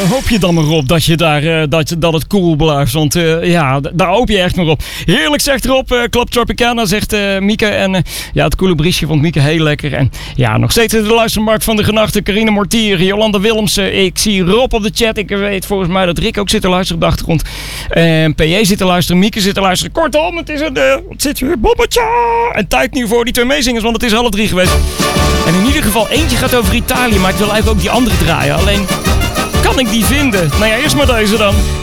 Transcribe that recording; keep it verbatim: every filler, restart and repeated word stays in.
hoop je dan maar op dat, je daar, uh, dat, dat het cool blijft. Want uh, ja, d- daar hoop je echt maar op. Heerlijk, zegt Rob. Uh, Club Tropicana, zegt uh, Mieke. En uh, ja, het coole briesje vond Mieke heel lekker. En ja, nog steeds de luistermarkt van de genachte Carine Mortier, Jolanda Willemsen. Ik zie Rob op de chat. Ik weet volgens mij dat Rick ook zit te luisteren op de achtergrond. En P J zit te luisteren. Mieke zit te luisteren. Kortom, het is een... Uh, het zit weer bobbetje. En tijd nu voor die twee meezingers, want het is half drie geweest. En in ieder geval, eentje gaat over Italië, maar ik wil eigenlijk ook die andere draaien. Alleen, kan ik die vinden? Nou ja, eerst maar deze dan.